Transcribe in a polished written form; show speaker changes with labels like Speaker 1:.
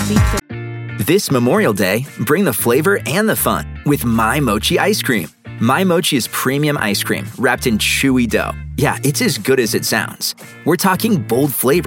Speaker 1: This Memorial Day, bring the flavor and the fun with My Mochi ice cream. My Mochi is premium ice cream wrapped in chewy dough. Yeah, it's as good as it sounds. We're talking bold flavor